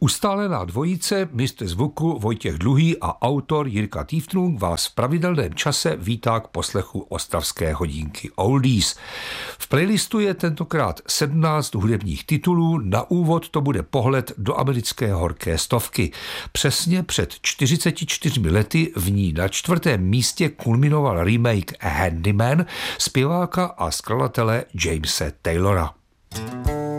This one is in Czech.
Ustálená dvojice, mistr zvuku Vojtěch Dluhý a autor Jirka Týftrung vás v pravidelném čase vítá k poslechu ostravské hodinky Oldies. V playlistu je tentokrát 17 hudebních titulů, na úvod to bude pohled do americké horké stovky. Přesně před 44 lety v ní na 4. místě kulminoval remake Handyman zpěváka a skladatele Jamese Taylora.